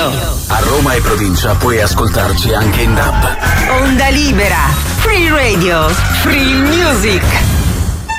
A Roma e provincia puoi ascoltarci anche in DAB. Onda libera. Free Radio. Free music.